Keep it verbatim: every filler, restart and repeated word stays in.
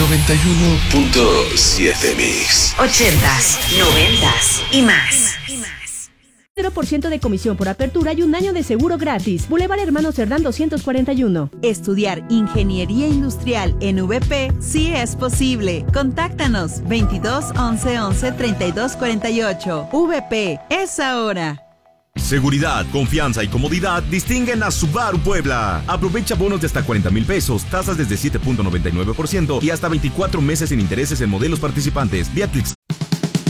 noventa y uno punto siete Mix. Ochentas, noventas y más. cero por ciento de comisión por apertura y un año de seguro gratis. Boulevard Hermano Cerdán doscientos cuarenta y uno. Estudiar Ingeniería Industrial en U V P sí es posible. Contáctanos veintidós once once treinta y dos cuarenta y ocho. U V P es ahora. Seguridad, confianza y comodidad distinguen a Subaru Puebla. Aprovecha bonos de hasta cuarenta mil pesos, tasas desde siete punto noventa y nueve por ciento y hasta veinticuatro meses sin intereses en modelos participantes. Vía Clix.